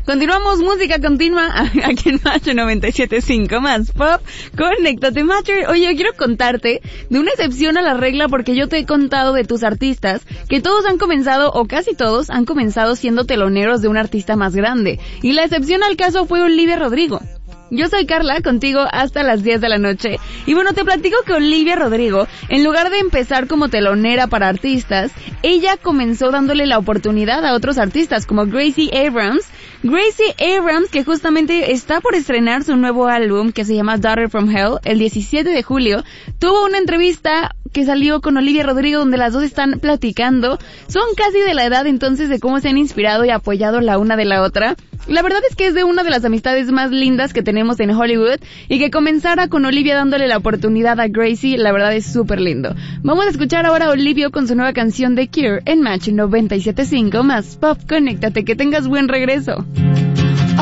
Continuamos, música continua aquí en Macho 97.5 más pop. Conéctate, Macho. Oye, yo quiero contarte de una excepción a la regla porque yo te he contado de tus artistas que todos han comenzado, o casi todos, han comenzado siendo teloneros de un artista más grande. Y la excepción al caso fue Olivia Rodrigo. Yo soy Carla, contigo hasta las 10 de la noche. Y bueno, te platico que Olivia Rodrigo, en lugar de empezar como telonera para artistas, ella comenzó dándole la oportunidad a otros artistas como Gracie Abrams. Gracie Abrams, que justamente está por estrenar su nuevo álbum que se llama Daughter from Hell, el 17 de julio, tuvo una entrevista que salió con Olivia Rodrigo donde las dos están platicando. Son casi de la edad entonces de cómo se han inspirado y apoyado la una de la otra. La verdad es que es de una de las amistades más lindas que tenemos en Hollywood y que comenzara con Olivia dándole la oportunidad a Gracie, la verdad es súper lindo. Vamos a escuchar ahora a Olivia con su nueva canción The Cure en Match 97.5 más Pop. Conéctate, que tengas buen regreso.